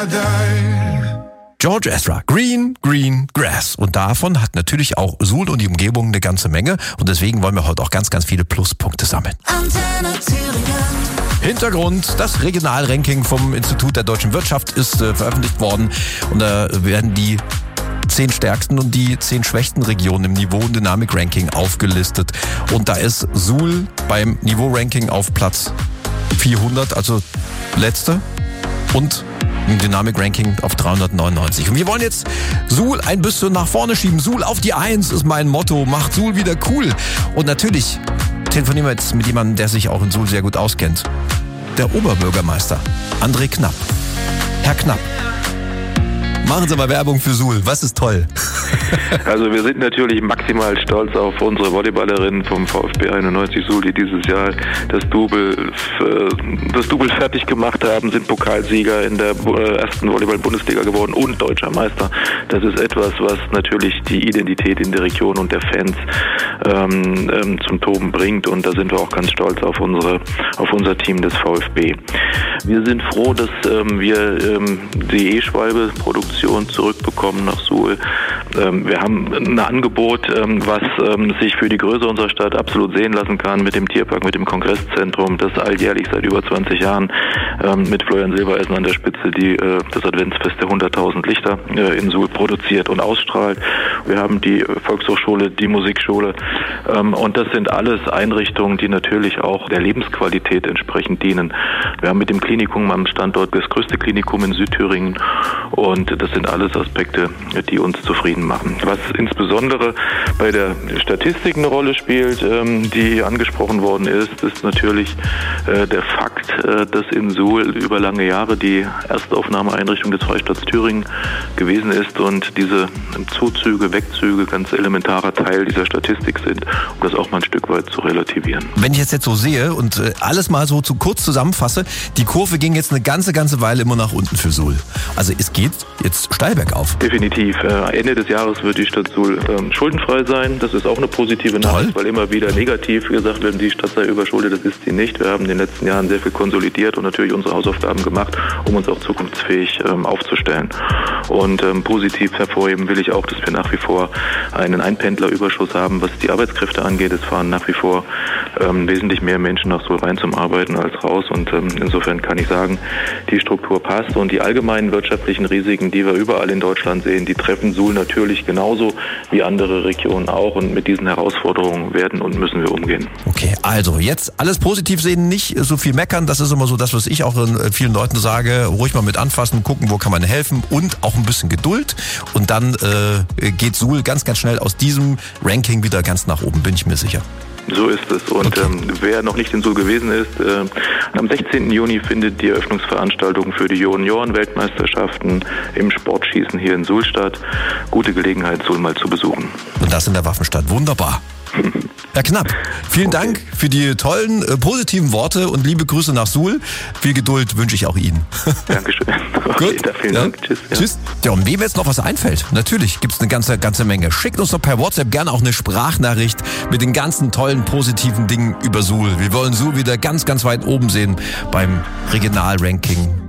George Ezra, Green, Green, Grass. Und davon hat natürlich auch Suhl und die Umgebung eine ganze Menge. Und deswegen wollen wir heute auch ganz, ganz viele Pluspunkte sammeln. Antenne Thüringen. Hintergrund, das Regionalranking vom Institut der deutschen Wirtschaft ist veröffentlicht worden. Und da werden die 10 stärksten und die 10 schwächsten Regionen im Niveau- und Dynamik-Ranking aufgelistet. Und da ist Suhl beim Niveau-Ranking auf Platz 400, also letzte. Und im Dynamik-Ranking auf 399. Und wir wollen jetzt Suhl ein bisschen nach vorne schieben. Suhl auf die 1 ist mein Motto. Macht Suhl wieder cool. Und natürlich telefonieren wir jetzt mit jemandem, der sich auch in Suhl sehr gut auskennt. Der Oberbürgermeister, André Knapp. Herr Knapp, machen Sie mal Werbung für Suhl. Was ist toll? Also wir sind natürlich maximal stolz auf unsere Volleyballerinnen vom VfB 91 Suhl, die dieses Jahr das Double fertig gemacht haben, sind Pokalsieger in der ersten Volleyball-Bundesliga geworden und deutscher Meister. Das ist etwas, was natürlich die Identität in der Region und der Fans zum Toben bringt, und da sind wir auch ganz stolz auf unser Team des VfB. Wir sind froh, dass wir die E-Schwalbe-Produktion zurückbekommen nach Suhl. Wir haben ein Angebot, was sich für die Größe unserer Stadt absolut sehen lassen kann, mit dem Tierpark, mit dem Kongresszentrum, das alljährlich seit über 20 Jahren mit Florian Silbereisen an der Spitze das Adventsfest der 100.000 Lichter in Suhl produziert und ausstrahlt. Wir haben die Volkshochschule, die Musikschule, und das sind alles Einrichtungen, die natürlich auch der Lebensqualität entsprechend dienen. Wir haben mit dem Klinikum am Standort das größte Klinikum in Südthüringen, und das sind alles Aspekte, die uns zufrieden machen. Was insbesondere bei der Statistik eine Rolle spielt, die angesprochen worden ist natürlich der Fakt, dass in Suhl über lange Jahre die Erstaufnahmeeinrichtung des Freistaats Thüringen gewesen ist und diese Zuzüge, Wegzüge ganz elementarer Teil dieser Statistik sind, um das auch mal ein Stück weit zu relativieren. Wenn ich jetzt so sehe und alles mal so zu kurz zusammenfasse, die Kurve ging jetzt eine ganze Weile immer nach unten für Suhl. Also es geht jetzt steil bergauf. Definitiv. Ende des Jahres wird die Stadt Suhl schuldenfrei sein. Das ist auch eine positive Nachricht, weil immer wieder negativ gesagt wird, die Stadt sei überschuldet. Das ist sie nicht. Wir haben in den letzten Jahren sehr viel konsolidiert und natürlich unsere Hausaufgaben gemacht, um uns auch zukunftsfähig aufzustellen. Und positiv hervorheben will ich auch, dass wir nach wie vor einen Einpendlerüberschuss haben, was die Arbeitskräfte angeht. Es fahren nach wie vor wesentlich mehr Menschen nach Suhl rein zum Arbeiten als raus, und insofern kann ich sagen, die Struktur passt, und die allgemeinen wirtschaftlichen Risiken, die wir überall in Deutschland sehen, die treffen Suhl natürlich genauso wie andere Regionen auch, und mit diesen Herausforderungen werden und müssen wir umgehen. Okay, also jetzt alles positiv sehen, nicht so viel meckern, das ist immer so das, was ich auch vielen Leuten sage, ruhig mal mit anfassen, gucken, wo kann man helfen, und auch ein bisschen Geduld, und dann geht Suhl ganz schnell aus diesem Ranking wieder ganz nach oben, bin ich mir sicher. So ist es. Und okay. Wer noch nicht in Suhl gewesen ist, am 16. Juni findet die Eröffnungsveranstaltung für die Junioren-Weltmeisterschaften im Sportschießen hier in Suhl statt. Gute Gelegenheit, Suhl mal zu besuchen. Und das in der Waffenstadt. Wunderbar. Herr Knapp, vielen Dank für die tollen, positiven Worte und liebe Grüße nach Suhl. Viel Geduld wünsche ich auch Ihnen. Dankeschön. Okay, gut. Vielen Dank. Tschüss. Ja. Tschüss. Ja, und wem jetzt noch was einfällt, natürlich gibt's eine ganze Menge. Schickt uns doch per WhatsApp gerne auch eine Sprachnachricht mit den ganzen tollen, positiven Dingen über Suhl. Wir wollen Suhl wieder ganz weit oben sehen beim Regionalranking